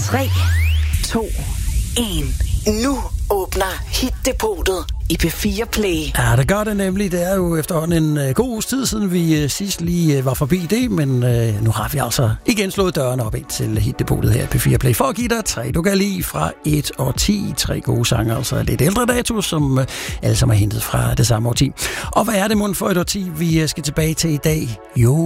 3, 2, 1. Nu åbner Hit-depotet i P4 Play. Ja, det gør det nemlig. Det er jo efterhånden en god uges tid siden, vi sidst lige var forbi det, men nu har vi altså igen slået dørene op ind til Hit-depotet her i P4 Play for at give dig 3, du kan lide fra 1 og 10. 3 gode sange, altså lidt ældre dato, som alle sammen er hentet fra det samme årti. Og hvad er det mon for et årti, vi skal tilbage til i dag? Jo,